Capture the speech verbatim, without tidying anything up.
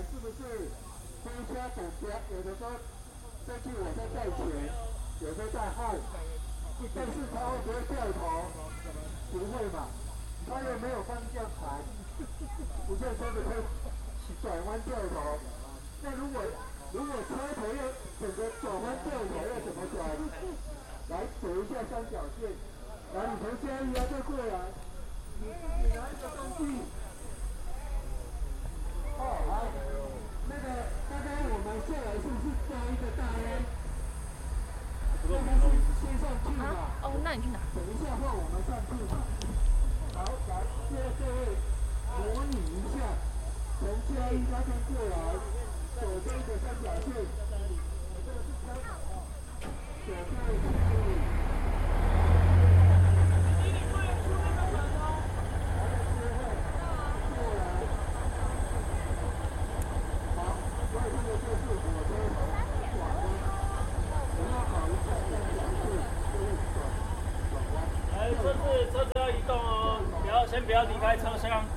是不是飞车等车？有的时候这句我在在前，有的在后，但是他会不会掉头？不会嘛？他也没有方向盘，不像车子会转弯掉头。那如果如果车头要整个转弯掉头要怎么转？来走一下三角线，来你从嘉义啊再过来，你自己拿一个工具。哦，好，那个刚刚我们下来是不是加一个大 A？ 那他是先上去嘛？ 哦，那你去哪？ 等一下换我们上去嘛。好，来，现在各位模拟一下，从嘉义那边过来，走这个三角线，这个是车头啊，左边是这里。 来，车子车子要移动哦，不要先不要离开车厢。